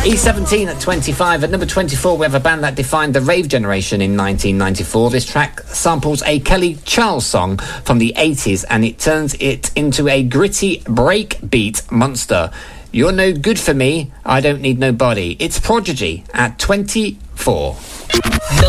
E17 at 25. At number 24, we have a band that defined the rave generation in 1994. This track samples a Kelly Charles song from the 80s and it turns it into a gritty breakbeat monster. You're no good for me, I don't need nobody. It's Prodigy at 24.